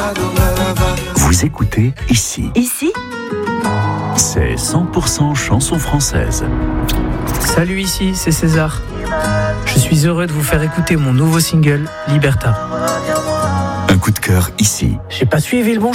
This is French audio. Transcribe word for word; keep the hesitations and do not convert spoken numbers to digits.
Vous écoutez ici. Ici, C'est cent pour cent chanson française. Salut, ici, c'est César. Je suis heureux de vous faire écouter mon nouveau single, Liberta. Un coup de cœur ici. J'ai pas suivi le bon